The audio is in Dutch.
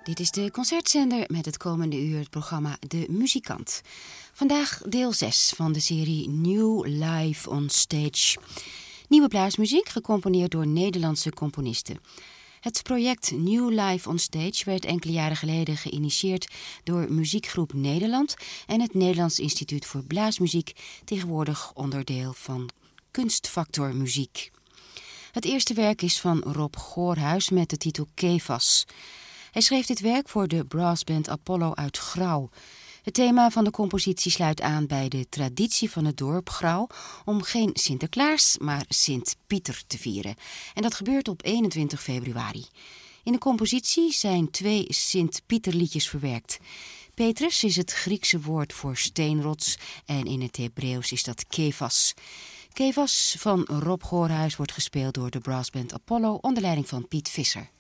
Dit is de concertzender met het komende uur het programma De Muzikant. Vandaag deel 6 van de serie New Live on Stage. Nieuwe blaasmuziek gecomponeerd door Nederlandse componisten. Het project New Live on Stage werd enkele jaren geleden geïnitieerd door Muziekgroep Nederland en het Nederlands Instituut voor Blaasmuziek, tegenwoordig onderdeel van Kunstfactor Muziek. Het eerste werk is van Rob Goorhuis met de titel Kefas. Hij schreef dit werk voor de brassband Apollo uit Grauw. Het thema van de compositie sluit aan bij de traditie van het dorp Grauw om geen Sinterklaas, maar Sint-Pieter te vieren. En dat gebeurt op 21 februari. In de compositie zijn 2 Sint-Pieterliedjes verwerkt. Petrus is het Griekse woord voor steenrots en in het Hebreeuws is dat Kefas. Kefas van Rob Goorhuis wordt gespeeld door de brassband Apollo onder leiding van Piet Visser.